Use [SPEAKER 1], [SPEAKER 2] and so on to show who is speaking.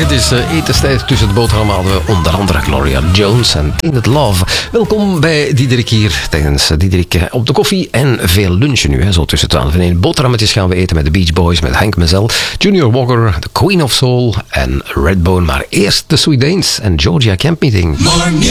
[SPEAKER 1] Het is etenstijd. Tussen de boterham hadden we onder andere Gloria Jones en Tainted Love. Welkom bij Diederik hier. Tijdens Diederik op de koffie en veel lunchen nu. Hè. Zo tussen 12 en 1. Boterhammetjes gaan we eten met de Beach Boys, met Hank Mazel, Junior Walker, The Queen of Soul en Redbone. Maar eerst de Sweet Danes en Georgia Camp Meeting.